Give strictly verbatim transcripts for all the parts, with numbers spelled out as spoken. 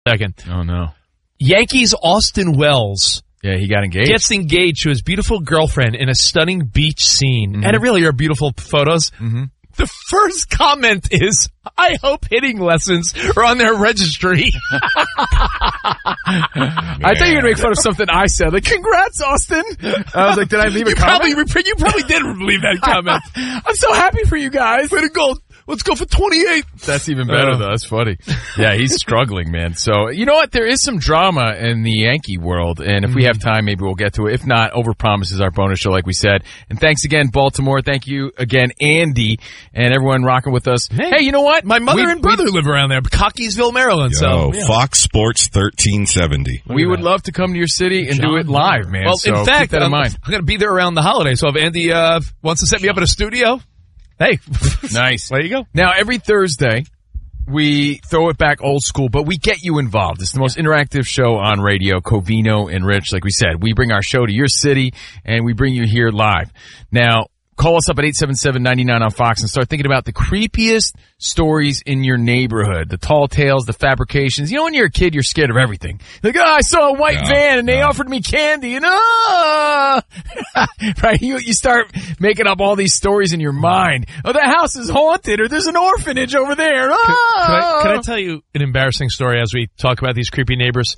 Second. Oh, no. Yankees Austin Wells. Yeah, he got engaged. Gets engaged to his beautiful girlfriend in a stunning beach scene. Mm-hmm. And it really are beautiful photos. Mm-hmm. The first comment is, I hope hitting lessons are on their registry. I thought you were going to make fun of something I said. Like, congrats, Austin. I was like, did I leave a you comment? Probably, you probably did leave that comment. I'm so happy for you guys. Way to go. Let's go for twenty-eight. That's even better, uh, though. That's funny. Yeah, he's struggling, man. So, you know what? There is some drama in the Yankee world, and if we have time, maybe we'll get to it. If not, Overpromise is our bonus show, like we said. And thanks again, Baltimore. Thank you again, Andy, and everyone rocking with us. Hey, hey you know what? My mother we, and brother we, live around there, Cockeysville, Maryland. Yo, so yeah. Fox Sports thirteen seventy. We would love to come to your city and John, do it live, man. Well, so in fact, keep that in I'm, mind. I'm going to be there around the holiday, so if Andy uh, wants to set me up in a studio, hey. Nice. There you go. Now, every Thursday, we throw it back old school, but we get you involved. It's the most interactive show on radio, Covino and Rich. Like we said, we bring our show to your city, and we bring you here live. Now, call us up at eight seven seven, nine nine on Fox and start thinking about the creepiest stories in your neighborhood. The tall tales, the fabrications. You know, when you're a kid, you're scared of everything. Like, oh, I saw a white yeah, van and they yeah. offered me candy and ah! Right? You, you start making up all these stories in your mind. Oh, the house is haunted or there's an orphanage over there. Ah! Can, can, I, can I tell you an embarrassing story as we talk about these creepy neighbors?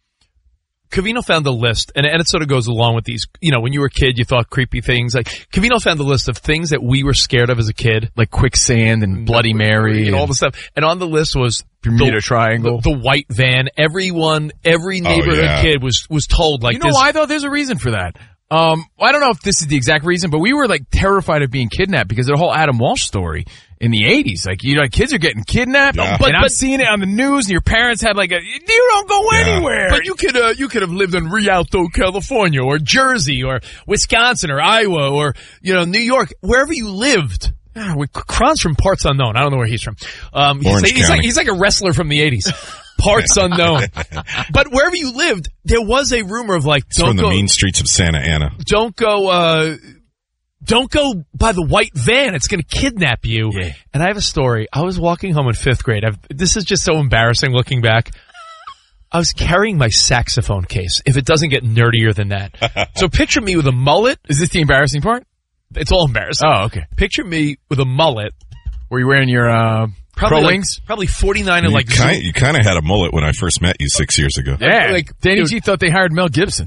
Covino found a list, and, and it sort of goes along with these, you know, when you were a kid, you thought creepy things. Like, Covino found a list of things that we were scared of as a kid. Like quicksand and Bloody Mary. And, and all the stuff. And on the list was Bermuda the, Triangle. The, the white van. Everyone, every neighborhood oh, yeah. kid was, was told, like, you know this. why, though? There's a reason for that. Um, I don't know if this is the exact reason, but we were, like, terrified of being kidnapped because of the whole Adam Walsh story in the eighties. Like, you know, kids are getting kidnapped, yeah. but, and I'm but, seeing it on the news, and your parents had, like, a, you don't go yeah. anywhere. But you could, uh, you could have lived in Rialto, California, or Jersey, or Wisconsin, or Iowa, or, you know, New York, wherever you lived. Ah, Kron's from parts unknown. I don't know where he's from. Um, he's, like, he's, like, he's like a wrestler from the eighties. Parts unknown. But wherever you lived, there was a rumor of like, it's don't from the go, mean streets of Santa Ana. Don't go, uh, don't go by the white van. It's going to kidnap you. Yeah. And I have a story. I was walking home in fifth grade. I've, this is just so embarrassing looking back. I was carrying my saxophone case, if it doesn't get nerdier than that. So picture me with a mullet. Is this the embarrassing part? It's all embarrassing. Oh, okay. Picture me with a mullet. Were you wearing your, uh, Probably Pro like, wings? Probably forty-nine and like kind, you kind of had a mullet when I first met you six years ago. Yeah, like Danny dude. G thought they hired Mel Gibson.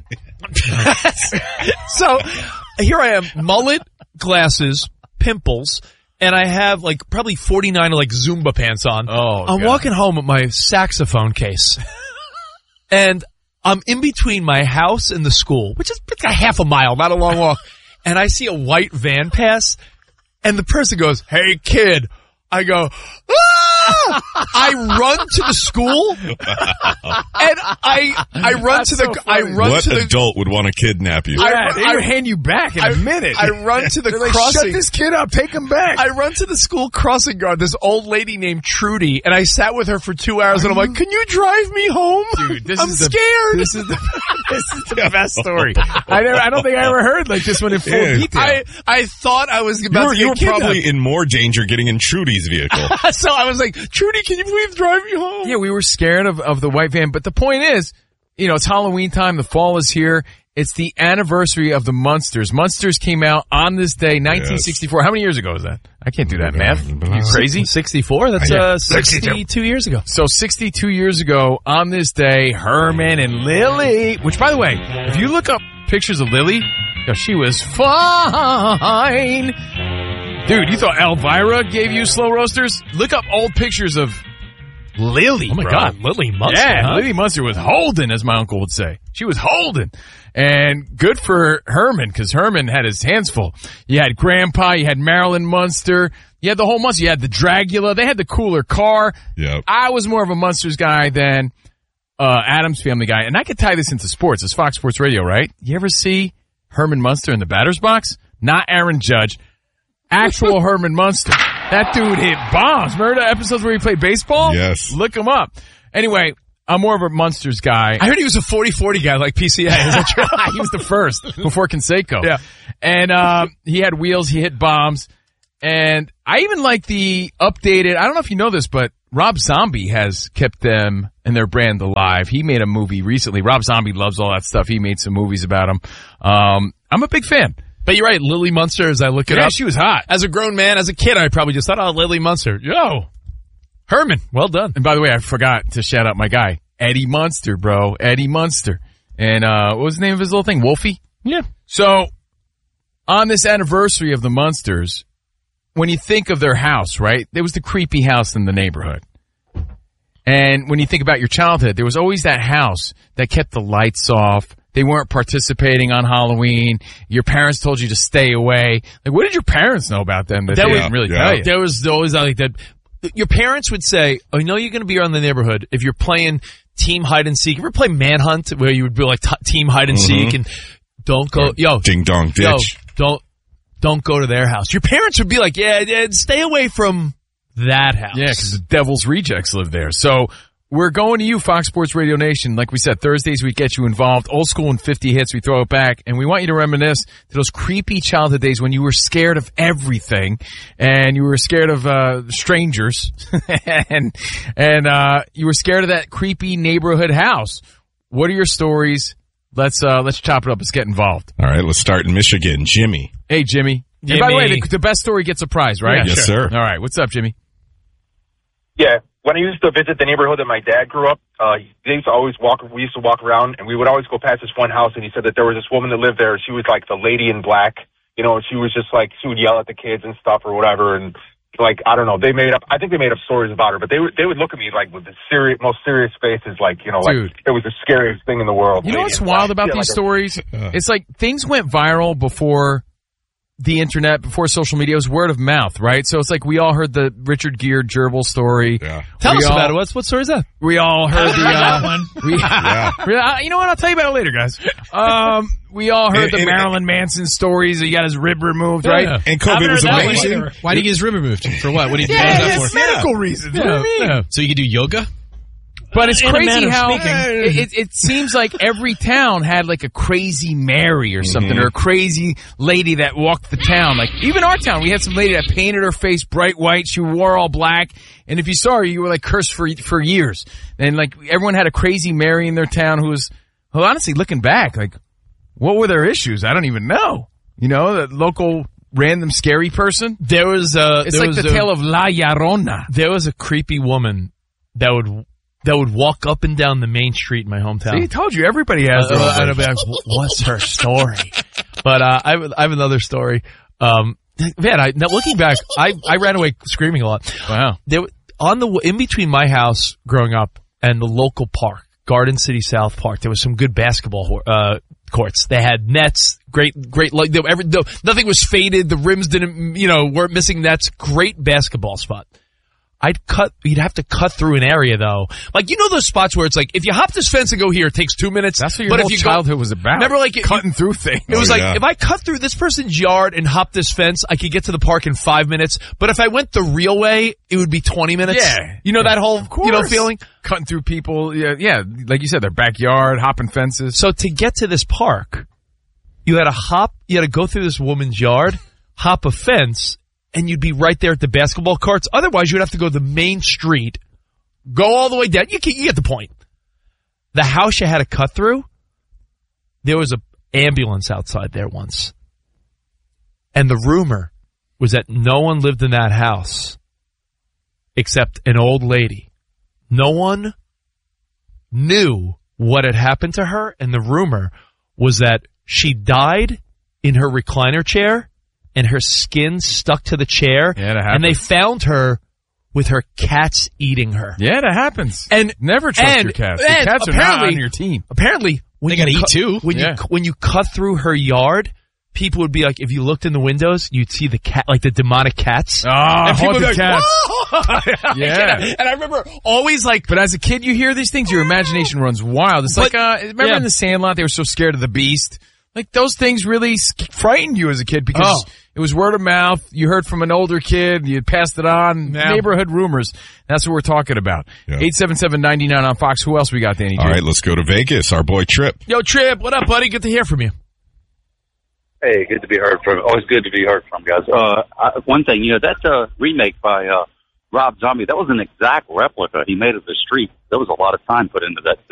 So here I am, mullet, glasses, pimples, and I have like probably forty-nine like Zumba pants on. Oh, I'm God. walking home with my saxophone case, and I'm in between my house and the school, which is a half a mile, not a long walk, and I see a white van pass, and the person goes, "Hey, kid." I go, ah! I run to the school, and I I run That's to the so I funny. run What to the adult would want to kidnap you? Yeah, I- they I- would hand you back in I- a minute. I run to the They're like, crossing. shut this kid up, take him back. I run to the school crossing guard, this old lady named Trudy, and I sat with her for two hours, and I'm like, can you drive me home? Dude, this I'm is the, scared. This is the this is the best story. I never, I don't think I ever heard like this one in full Yeah. detail. I, I thought I was You about were, to you were get kidnapped. probably in more danger getting in Trudy's vehicle. So I was like, Trudy, can you please drive me home? Yeah, we were scared of, of the white van, but the point is, you know, it's Halloween time, the fall is here. It's the anniversary of the Munsters. Munsters came out on this day, nineteen sixty-four. Yes. How many years ago was that? I can't do that math. Are you crazy? sixty-four? That's Yeah. uh, sixty-two years ago. So sixty-two years ago, on this day, Herman and Lily, which by the way, if you look up pictures of Lily, you know, she was fine. Dude, you thought Elvira gave you slow roasters? Look up old pictures of Lily, Oh my bro. God, Lily Munster, Yeah, huh? Lily Munster was holding, as my uncle would say. She was holding. And good for Herman, because Herman had his hands full. You had Grandpa, you had Marilyn Munster, you had the whole Munster, you had the Dragula, they had the cooler car. Yep. I was more of a Munsters guy than uh Addams Family guy. And I could tie this into sports. It's Fox Sports Radio, right? You ever see Herman Munster in the batter's box? Not Aaron Judge. Actual Herman Munster. That dude hit bombs. Remember the episodes where he played baseball? Yes. Look him up. Anyway, I'm more of a Munsters guy. I heard he was a forty forty guy like P C A. Is that true? He was the first before Canseco. Yeah. And uh, he had wheels. He hit bombs. And I even like the updated, I don't know if you know this, but Rob Zombie has kept them and their brand alive. He made a movie recently. Rob Zombie loves all that stuff. He made some movies about them. Um, I'm a big fan. But you're right, Lily Munster, as I look it Yeah, up. she was hot. As a grown man, as a kid, I probably just thought, oh, Lily Munster. Yo, Herman, well done. And by the way, I forgot to shout out my guy, Eddie Munster, bro. Eddie Munster. And uh, what was the name of his little thing? Wolfie? Yeah. So, on this anniversary of the Munsters, when you think of their house, right, there was the creepy house in the neighborhood. And when you think about your childhood, there was always that house that kept the lights off. They weren't participating on Halloween. Your parents told you to stay away. Like, what did your parents know about them that, That they was- didn't really yeah. tell you? There was always like that. Your parents would say, I know you're going to be around the neighborhood if you're playing team hide and seek. You ever play Manhunt where you would be like t- team hide and seek and don't go, yo, Ding dong yo, ditch. don't, don't go to their house. Your parents would be like, yeah, yeah stay away from that house. Yeah, because the Devil's Rejects live there. So we're going to you, Fox Sports Radio Nation. Like we said, Thursdays we get you involved. Old school and fifty hits, we throw it back. And we want you to reminisce to those creepy childhood days when you were scared of everything. And you were scared of uh strangers. and and uh you were scared of that creepy neighborhood house. What are your stories? Let's uh let's chop it up. Let's get involved. All right, let's start in Michigan. Jimmy. Hey, Jimmy. And by the way, Jimmy. the, the best story gets a prize, right? Yeah, yes, sir. All right. What's up, Jimmy? Yeah, when I used to visit the neighborhood that my dad grew up, uh, they used to always walk. We used to walk around, and we would always go past this one house. And he said that there was this woman that lived there. She was like the lady in black, you know. She was just like she would yell at the kids and stuff or whatever. And like I don't know, they made up. I think they made up stories about her, but they would they would look at me like with the serious, most serious faces, like you know, Dude. like it was the scariest thing in the world. You know Lady what's in black. wild about Yeah, these like a- stories? It's like things went viral before the internet, before social media. It was word of mouth, right? So it's like we all heard the Richard Gere gerbil story. Yeah. Tell we us all, about it. What's, what story is that? We all heard the uh, one. We, Yeah. we- uh, you know what? I'll tell you about it later, guys. Um, we all heard the And- and- Marilyn Manson stories. He got his rib removed, right? Yeah. And Kobe was I've heard that amazing. one. Why did he get his rib removed? For what? What did he do Yeah, that it's for? medical reasons. You know what I mean? Yeah. So you could do yoga? But it's In a crazy manner of how speaking. it, it, it seems like every town had like a crazy Mary or something, or a crazy lady that walked the town. Like even our town, we had some lady that painted her face bright white. She wore all black, and if you saw her, you were like cursed for for years. And like everyone had a crazy Mary in their town who was, well, honestly, looking back, like what were their issues? I don't even know. You know, the local random scary person. There was uh It's there like was the a, tale of La Llorona. there was a creepy woman that would that would walk up and down the main street in my hometown. See, I told you, everybody has Uh, their own and I'd be version. like, what's her story? But uh, I, have, I have another story. Um, man, I, now looking back, I, I ran away screaming a lot. Wow. There, on the in between my house growing up and the local park, Garden City South Park, there was some good basketball uh, courts. They had nets, great, great. Like they, every, no, nothing was faded. The rims didn't, you know, weren't missing nets. Great basketball spot. I'd cut, you'd have to cut through an area though. Like, you know those spots where it's like, if you hop this fence and go here, it takes two minutes. That's what your but whole if you go- childhood was about. Remember, like, it- cutting through things. It was Oh, like, yeah. if I cut through this person's yard and hop this fence, I could get to the park in five minutes. But if I went the real way, it would be twenty minutes. Yeah. You know that whole, you know, feeling? Cutting through people. Yeah, yeah, like you said, their backyard, hopping fences. So to get to this park, you had to hop, you had to go through this woman's yard, hop a fence, and you'd be right there at the basketball courts. Otherwise, you'd have to go the main street, go all the way down. You, can, you get the point. The house you had to cut through, there was an ambulance outside there once. And the rumor was that no one lived in that house except an old lady. No one knew what had happened to her, and the rumor was that she died in her recliner chair and her skin stuck to the chair. Yeah, that and they happens. found her with her cats eating her. Yeah, that happens. And Never trust and- your cats. Your and cats are not apparently- on your team. Apparently, when They you gotta eat cut- too. When Yeah. you when you cut through her yard, people would be like, if you looked in the windows, you'd see the cat, like the demonic cats. Ah, and people would be haunted like, cats. "Whoa!" Yeah. And I remember always like, But as a kid, you hear these things, your imagination runs wild. It's But- like, uh, remember yeah. in the Sandlot, they were so scared of the beast? Like, those things really s- frightened you as a kid because Oh. it was word of mouth. You heard from an older kid. You passed it on. Yeah. Neighborhood rumors. That's what we're talking about. Yeah. eight seven seven, nine nine on Fox. Who else we got, Danny J? All right, let's go to Vegas. Our boy Trip. yo, Trip, what up, buddy? Good to hear from you. Hey, good to be heard from. Always good to be heard from, guys. Uh, I, one thing, you know, that's a remake by uh, Rob Zombie, that was an exact replica he made of the street. There was a lot of time put into that